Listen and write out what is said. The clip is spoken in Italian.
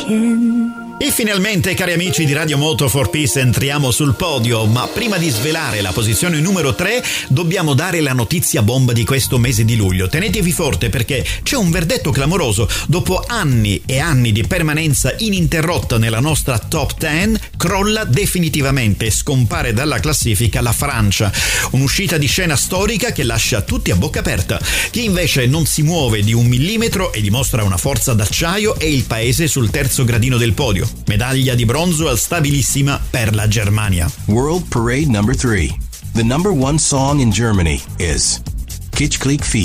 E finalmente, cari amici di Radio Moto for Peace, entriamo sul podio, ma prima di svelare la posizione numero 3 dobbiamo dare la notizia bomba di questo mese di luglio. Tenetevi forte perché c'è un verdetto clamoroso. Dopo anni e anni di permanenza ininterrotta nella nostra top 10, crolla definitivamente e scompare dalla classifica la Francia. Un'uscita di scena storica che lascia tutti a bocca aperta. Chi invece non si muove di un millimetro e dimostra una forza d'acciaio è il paese sul terzo gradino del podio. Medaglia di bronzo al stabilissima per la Germania. World Parade number 3. The number one song in Germany is Kitsch Klick Feet.